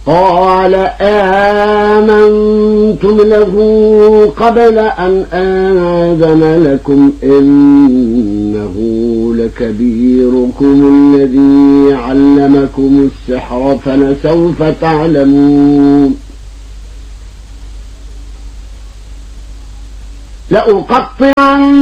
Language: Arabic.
قال آمنتم له قبل أن آذن لكم إنه لكبيركم الذي علمكم السحر فلسوف تعلمون لأقطعن